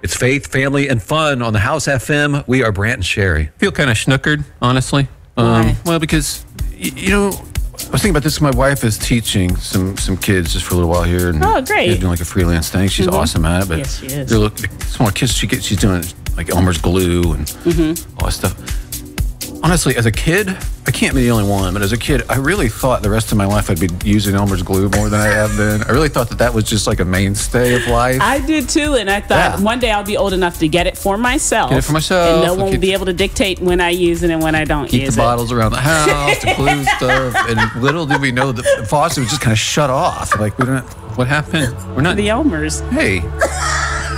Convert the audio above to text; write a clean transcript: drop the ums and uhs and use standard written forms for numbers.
It's faith, family, and fun on the House FM. We are Brant and Sherry. I feel kind of snookered, honestly. Why? Well, because, you know, I was thinking about this. My wife is teaching some kids just for a little while here. And Oh, great. she's doing like a freelance thing. She's awesome at it. But Yes, she is. they're smaller kids. She's doing like Elmer's glue and all that stuff. Honestly, as a kid, I can't be the only one, but as a kid, I really thought the rest of my life I'd be using Elmer's glue more than I have been. I really thought that was just like a mainstay of life. I did too, and I thought one day I'll be old enough to get it for myself. Get it for myself. And no I'll one will be able to dictate when I use it and when I don't Keep use the it. bottles around the house, to glue stuff, and little did we know that the faucet was just kind of shut off. Like, we don't. What happened? We're not. The Elmers. Hey.